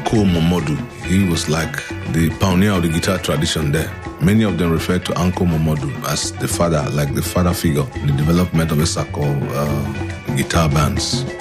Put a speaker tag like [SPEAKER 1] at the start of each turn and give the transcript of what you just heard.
[SPEAKER 1] Uncle Momodu. He was like the pioneer of the guitar tradition there. Many of them refer to Uncle Momodu as the father, like the father figure in the development of Esako guitar bands.